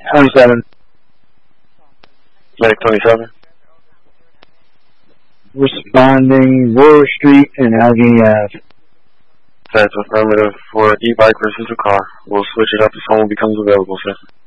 27. Medic 27. Responding Roar Street and Allegheny Ave. That's affirmative for e-bike versus a car. We'll switch it up if someone becomes available, sir.